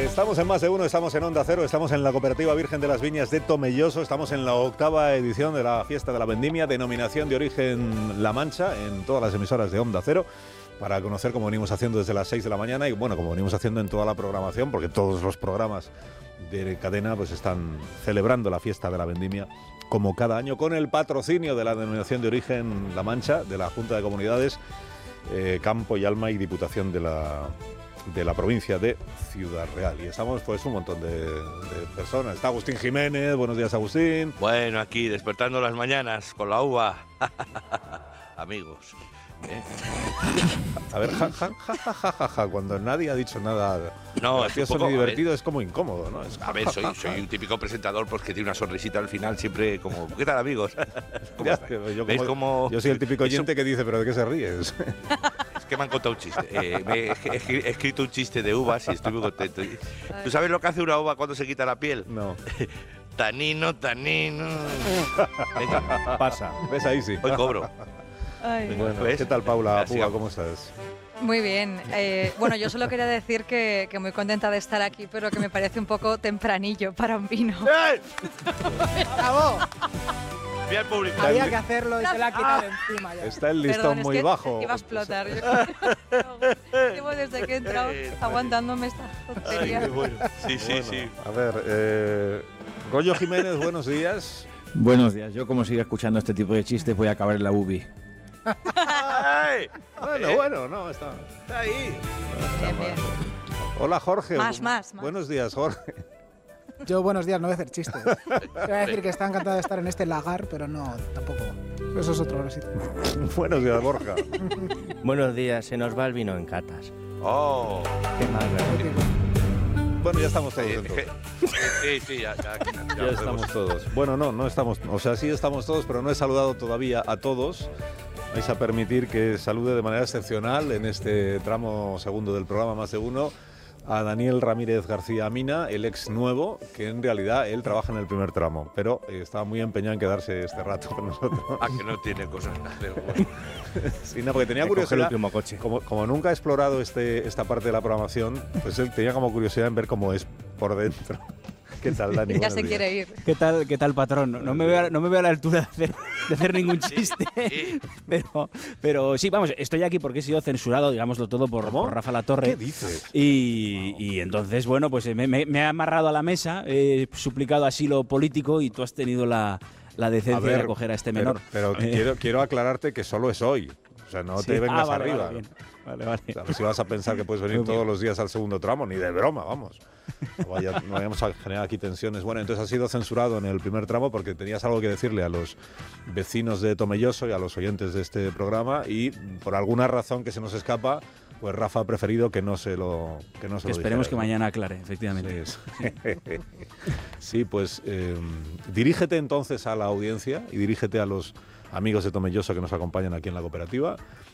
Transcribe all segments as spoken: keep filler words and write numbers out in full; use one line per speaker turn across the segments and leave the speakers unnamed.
Estamos en Más de Uno, estamos en Onda Cero, estamos en la Cooperativa Virgen de las Viñas de Tomelloso, estamos en la octava edición de la Fiesta de la Vendimia, denominación de origen La Mancha, en todas las emisoras de Onda Cero, para conocer cómo venimos haciendo desde las seis de la mañana y bueno, como venimos haciendo en toda la programación, porque todos los programas de cadena pues están celebrando la Fiesta de la Vendimia como cada año, con el patrocinio de la denominación de origen La Mancha, de la Junta de Comunidades, eh, Campo y Alma y Diputación de la... de la provincia de Ciudad Real. Y estamos pues un montón de, de personas. Está Agustín Jiménez. Buenos días, Agustín.
Bueno, aquí despertando las mañanas con la uva. Amigos. ¿Eh?
A ver, ja, ja, ja, ja, ja, ja, ja, cuando nadie ha dicho nada
no,
gracioso
es un poco,
ni divertido,
ver,
es como incómodo, ¿no? Es,
a ver, soy, soy un típico presentador pues, que tiene una sonrisita al final, siempre como, ¿qué tal, amigos?
Ya, yo, como,
como,
yo soy el típico oyente
eso,
que dice, ¿pero de qué se ríes?
Es que me han contado un chiste. Eh, me he, he, he escrito un chiste de uvas y estoy muy contento. ¿Tú sabes lo que hace una uva cuando se quita la piel?
No.
Tanino, tanino. Venga.
Pasa. ¿Ves? Ahí sí.
Hoy cobro.
Ay. Bueno, ¿qué tal, Paula Púa? ¿Cómo estás?
Muy bien. Eh, bueno, yo solo quería decir que, que muy contenta de estar aquí, pero que me parece un poco tempranillo para un vino.
¡Eh!
¡Bravo!
Mira el público.
Había que hacerlo y se la ha quitado encima ya.
Está el listón
Perdón,
muy
es que
bajo.
Iba a explotar. Llevo desde que he entrado aguantándome esta tontería.
Ay, bueno. Sí, sí,
bueno,
sí.
A ver, eh, Goyo Jiménez, buenos días.
Buenos días. Yo, como siga escuchando este tipo de chistes, voy a acabar en la U B I.
¡Ay!
Bueno,
¿Eh?
bueno, no, está,
Está ahí.
no está
Bien,
mal.
bien.
Hola, Jorge.
Más, más, más.
Buenos días, Jorge.
Yo, buenos días, no voy a hacer chistes. Te voy a decir que está encantado de estar en este lagar, pero no, tampoco. Eso es otro sitio.
Buenos días, Borja.
Buenos días, se nos va el vino en catas.
Oh.
Qué mal, ¿verdad?
Bueno, ya estamos todos
Sí,
dentro.
sí, sí, ya, ya, ya,
Ya estamos todos. Bueno, no, no estamos. O sea, sí estamos todos, pero no he saludado todavía a todos. Vais a permitir que salude de manera excepcional en este tramo segundo del programa Más de Uno a Daniel Ramírez García Mina, el ex nuevo, que en realidad él trabaja en el primer tramo, pero eh, estaba muy empeñado en quedarse este rato con nosotros.
Ah, que no tiene cosas que hacer. Bueno.
Sí, no, porque tenía
Me coge el
curiosidad.
último coche.
Como, como nunca ha explorado este, esta parte de la programación, pues él tenía como curiosidad en ver cómo es por dentro. ¿Qué tal, Dani?
Ya
Buenos
se
días.
quiere ir.
¿Qué tal, qué tal, patrón? No, no me veo a, no me veo a la altura de hacer, de hacer ningún chiste.
Sí.
Pero, pero sí, vamos, estoy aquí porque he sido censurado, digámoslo todo, por,
¿Cómo?
por Rafa Latorre.
¿Qué dices?
Y, y entonces, bueno, pues me, me, me he amarrado a la mesa, he suplicado asilo político y tú has tenido la, la decencia de acoger a este
pero-
menor.
Pero,
Eh,
quiero, quiero aclararte que solo es hoy. O sea, no
sí.
te vengas
Ah, vale,
arriba.
Vale, bien. vale, vale.
O sea, si vas a pensar que puedes venir
Muy bien.
todos los días al segundo tramo, ni de broma, vamos. No, vaya- no vayamos a generar aquí tensiones. Bueno, entonces has sido censurado en el primer tramo porque tenías algo que decirle a los vecinos de Tomelloso y a los oyentes de este programa y por alguna razón que se nos escapa, pues Rafa ha preferido que no se lo que no se
Que
lo
esperemos que
dijera, ¿no?
mañana aclare, efectivamente.
Sí, es- sí, pues eh, dirígete entonces a la audiencia y dirígete a los amigos de Tomelloso que nos acompañan aquí en la cooperativa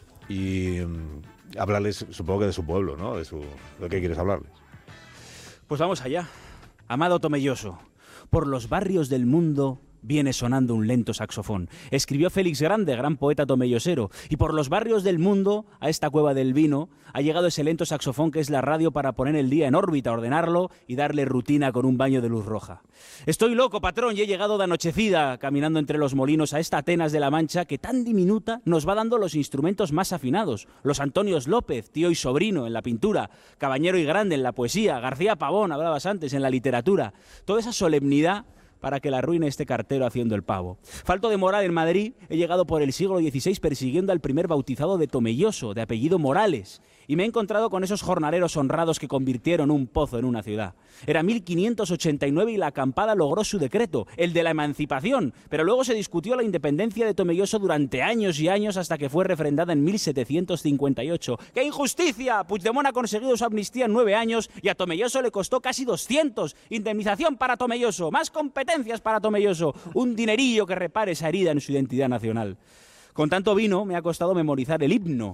y mm, háblales, supongo que de su pueblo, ¿no? De su, ¿de qué quieres hablarles?
Pues vamos allá. Amado Tomelloso, por los barrios del mundo viene sonando un lento saxofón. Escribió Félix Grande, gran poeta tomellosero. Y por los barrios del mundo, a esta cueva del vino, ha llegado ese lento saxofón que es la radio para poner el día en órbita, ordenarlo y darle rutina con un baño de luz roja. Estoy loco, patrón, y he llegado de anochecida, caminando entre los molinos a esta Atenas de la Mancha que tan diminuta nos va dando los instrumentos más afinados. Los Antonios López, tío y sobrino en la pintura, Cabañero y Grande en la poesía, García Pavón, hablabas antes, en la literatura. Toda esa solemnidad para que la arruine este cartero haciendo el pavo. Falto de moral en Madrid, he llegado por el siglo dieciséis persiguiendo al primer bautizado de Tomelloso, de apellido Morales, y me he encontrado con esos jornaleros honrados que convirtieron un pozo en una ciudad. Era mil quinientos ochenta y nueve y la acampada logró su decreto, el de la emancipación, pero luego se discutió la independencia de Tomelloso durante años y años hasta que fue refrendada en mil setecientos cincuenta y ocho. ¡Qué injusticia! Puigdemont ha conseguido su amnistía en nueve años y a Tomelloso le costó casi doscientos. Indemnización para Tomelloso, más competencias para Tomelloso, un dinerillo que repare esa herida en su identidad nacional. Con tanto vino me ha costado memorizar el himno.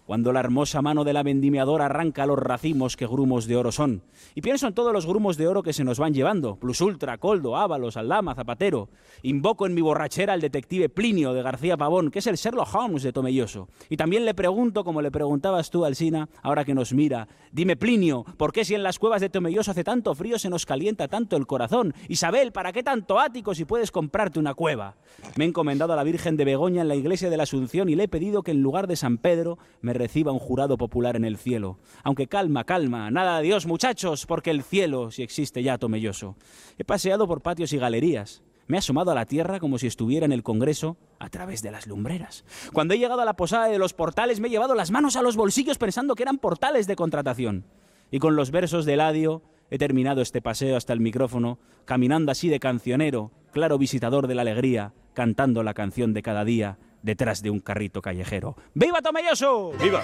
cuando la hermosa mano de la vendimiadora arranca los racimos que grumos de oro son. Y pienso en todos los grumos de oro que se nos van llevando, Plus Ultra, Coldo, Ábalos, Aldama, Zapatero. Invoco en mi borrachera al detective Plinio de García Pavón, que es el Sherlock Holmes de Tomelloso. Y también le pregunto, como le preguntabas tú, Alsina, ahora que nos mira, dime, Plinio, ¿por qué si en las cuevas de Tomelloso hace tanto frío se nos calienta tanto el corazón? Isabel, ¿para qué tanto ático si puedes comprarte una cueva? Me he encomendado a la Virgen de Begoña en la iglesia de la Asunción y le he pedido que en lugar de San Pedro me reciba un jurado popular en el cielo. Aunque calma, calma, nada de Dios, muchachos, porque el cielo, si existe ya, Tomelloso. He paseado por patios y galerías. Me he asomado a la tierra como si estuviera en el Congreso a través de las lumbreras. Cuando he llegado a la posada de los portales me he llevado las manos a los bolsillos pensando que eran portales de contratación. Y con los versos de Eladio he terminado este paseo hasta el micrófono, caminando así de cancionero, claro visitador de la alegría, cantando la canción de cada día detrás de un carrito callejero. ¡Viva Tomelloso!
¡Viva!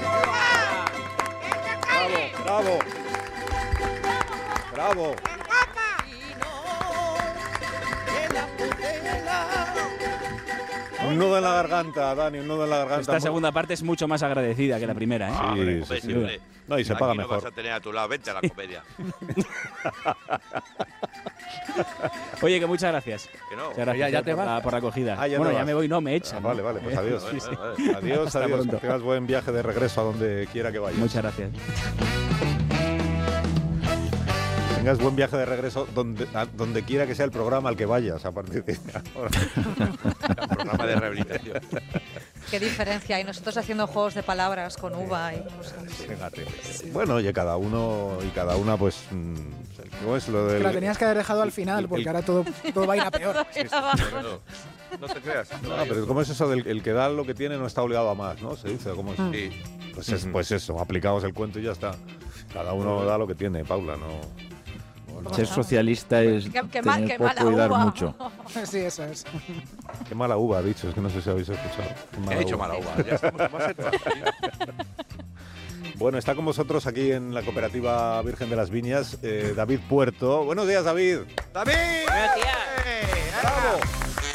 ¡Bravo! ¡Bravo! ¡Bravo! Un nudo en la garganta, Dani, un nudo en la garganta.
Esta segunda parte es mucho más agradecida que la primera, ¿eh?
Ah, hombre,
Sí,
hombre,
sí,
sí,
sí.
hombre.
No, y se
Aquí
paga
no
mejor.
vas a tener a tu lado, vente a la comedia.
Oye, que muchas gracias.
Que no.
Muchas gracias
Ya- ya
eh,
te
por,
vas.
la, por la acogida.
Ah, ya
bueno,
te
ya
vas.
me voy, no, me echan.
Ah, vale, vale, pues adiós.
Vale, vale, vale.
Adiós,
Hasta
adiós.
pronto.
Que tengas buen viaje de regreso a donde quiera que vayas.
Muchas gracias.
Tengas buen viaje de regreso donde, a donde quiera que sea el programa al que vayas a partir de ahora.
Programa de rehabilitación.
Qué diferencia hay nosotros haciendo juegos de palabras con uva y cosas.
Fíjate. Bueno, oye, cada uno y cada una, pues. mm, ¿Cómo es lo del.?
Que la tenías que haber dejado al final,
el-
porque
el-
ahora todo, todo va a ir a peor.
No, no te creas.
No, pero ¿cómo es eso del el que da lo que tiene no está obligado a más, ¿no? Se dice, ¿cómo es?
Sí.
Pues, es, pues eso, aplicaos el cuento y ya está. Cada uno da lo que tiene, Paula, no. no-
Ser socialista es
Qué- qué mal-
tener
qué mala
poco y dar
uva.
mucho.
Sí, eso es.
Qué mala uva ha dicho, es que no sé si habéis escuchado. Qué mala
He hecho
uva.
mala uva. Ya estamos en base todas.
Bueno, está con vosotros aquí en la cooperativa Virgen de las Viñas, eh, David Puerto. Buenos días, David.
¡David!
¡Bravo!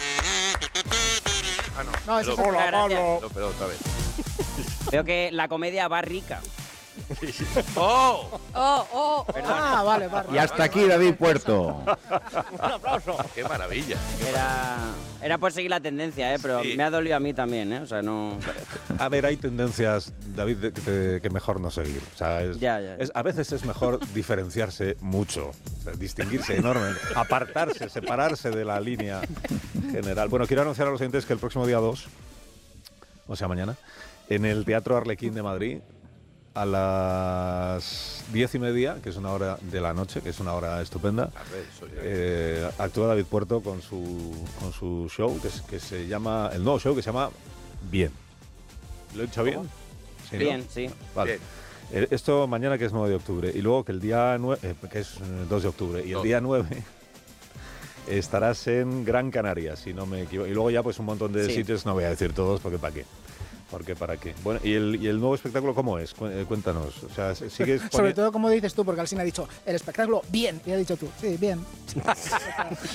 Ah, no.
No, eso
Perdón,
es
no, perdón, otra vez.
Veo que la comedia va rica.
¡Oh!
Oh, oh, oh.
Ah, vale, vale.
Y hasta aquí David Puerto.
¡Qué maravilla!
Era, era por seguir la tendencia, ¿eh? Pero
Sí.
me ha dolido a mí también, ¿eh? O sea, no...
A ver, hay tendencias, David, de- de- que mejor no seguir. O sea, es,
Ya, ya.
es- a veces es mejor diferenciarse mucho, o sea, distinguirse enormemente, apartarse, separarse de la línea general. Bueno, quiero anunciar a los oyentes que el próximo día dos, o sea, mañana, en el Teatro Arlequín de Madrid, a las diez y media, que es una hora de la noche, que es una hora estupenda,
A ver, soy yo.
eh, actúa David Puerto con su, con su show, que, es- que se llama, el nuevo show que se llama Bien. ¿Lo he dicho bien? Sí, ¿no?
Bien, sí.
Vale.
Bien.
Eh, Esto mañana, que es nueve de octubre, y luego que el día nueve, que es eh, dos de octubre, y el
Dos.
día nueve estarás en Gran Canaria, si no me equivoco. Y luego ya pues un montón de
Sí.
sitios, no voy a decir todos, porque ¿para qué? Porque ¿para qué? Bueno, ¿y el, y el nuevo espectáculo cómo es? Cu- eh, Cuéntanos. O sea, ¿sigues
Sobre
poni-
todo, como dices tú, porque Alsina ha dicho, el espectáculo, bien. Y ha dicho tú, sí, bien.